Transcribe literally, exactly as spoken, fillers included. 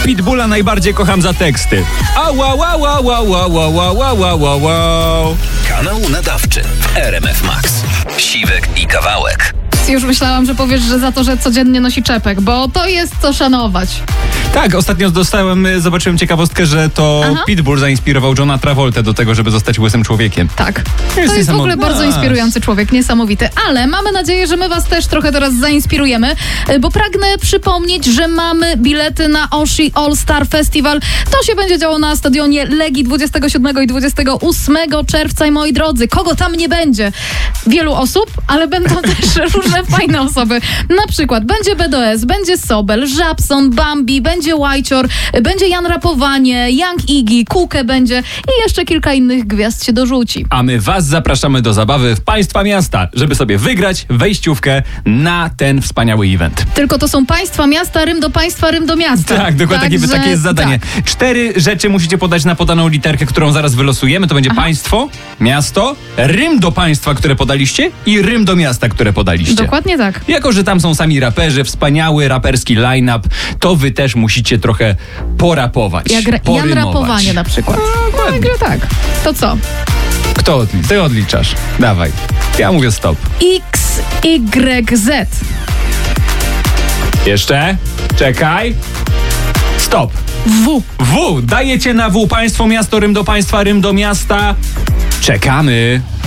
Pitbulla najbardziej kocham za teksty. Ała, ła, ła, ła, ła, ła, ła, ła, ła, ła, ła. Kanał nadawczy w R M F Max. Siwek i Kawałek. Już myślałam, że powiesz, że za to, że codziennie nosi czepek, bo to jest co szanować. Tak, ostatnio dostałem, zobaczyłem ciekawostkę, że to Aha. Pitbull zainspirował Johna Travoltę do tego, żeby zostać łysym człowiekiem. Tak. Jest To jest w ogóle niesamowite. bardzo inspirujący człowiek, niesamowity. Ale mamy nadzieję, że my was też trochę teraz zainspirujemy, bo pragnę przypomnieć, że mamy bilety na Oshi All Star Festival. To się będzie działo na stadionie Legii dwudziestego siódmego i dwudziestego ósmego czerwca. I moi drodzy, kogo tam nie będzie? Wielu osób, ale będą też różne fajne osoby. Na przykład będzie B D S, będzie Sobel, Żabson, Bambi, będzie Łajcior, będzie Jan Rapowanie, Young Iggy, Kukę będzie i jeszcze kilka innych gwiazd się dorzuci. A my was zapraszamy do zabawy w państwa miasta, żeby sobie wygrać wejściówkę na ten wspaniały event. Tylko to są państwa miasta, rym do państwa, rym do miasta. Tak, dokładnie takie, Także, takie jest zadanie. tak. Cztery rzeczy musicie podać na podaną literkę, którą zaraz wylosujemy. To będzie Aha. państwo, miasto, rym do państwa, które podaliście i rym do miasta, które podaliście. Dokładnie tak. Jako że tam są sami raperzy, wspaniały raperski line-up, to wy też musicie trochę porapować. Jak ra- Jan porymować. Rapowanie na przykład. Dokładnie. Także tak. To co? Kto odlicza? Ty odliczasz. Dawaj. Ja mówię stop. X, Y, Z. Jeszcze? Czekaj. Stop. W. W. Dajecie na W. Państwo, miasto, rym do państwa, rym do miasta. Czekamy.